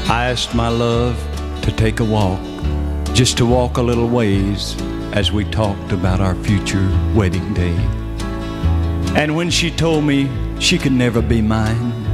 I asked my love to take a walk, just to walk a little ways as we talked about our future wedding day. And when she told me she could never be mine,